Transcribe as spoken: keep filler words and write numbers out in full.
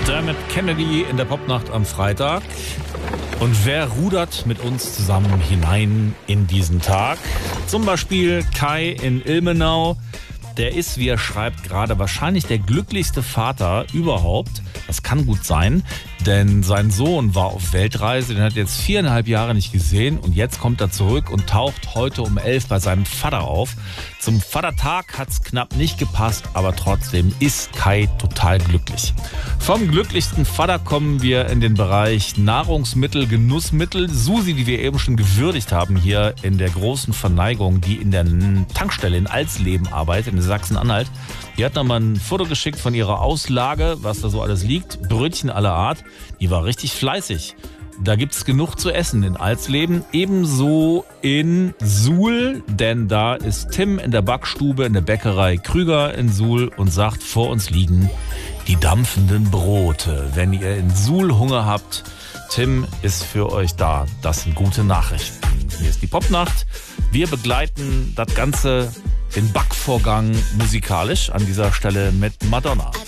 Dermot Kennedy in der Popnacht am Freitag. Und wer rudert mit uns zusammen hinein in diesen Tag? Zum Beispiel Kai in Ilmenau. Der ist, wie er schreibt, gerade wahrscheinlich der glücklichste Vater überhaupt. Das kann gut sein, denn sein Sohn war auf Weltreise, den hat er jetzt viereinhalb Jahre nicht gesehen und jetzt kommt er zurück und taucht heute um elf bei seinem Vater auf. Zum Vatertag hat's knapp nicht gepasst, aber trotzdem ist Kai total glücklich. Vom glücklichsten Vater kommen wir in den Bereich Nahrungsmittel, Genussmittel. Susi, die wir eben schon gewürdigt haben hier in der großen Verneigung, die in der Tankstelle in Alsleben arbeitet, in Sachsen-Anhalt. Die hat nochmal ein Foto geschickt von ihrer Auslage, was da so alles liegt. Brötchen aller Art. Die war richtig fleißig. Da gibt's genug zu essen in Alsleben. Ebenso in Suhl, denn da ist Tim in der Backstube in der Bäckerei Krüger in Suhl und sagt, vor uns liegen die dampfenden Brote. Wenn ihr in Suhl Hunger habt, Tim ist für euch da. Das sind gute Nachrichten. Hier ist die Popnacht. Wir begleiten das Ganze, den Backvorgang musikalisch an dieser Stelle mit Madonna.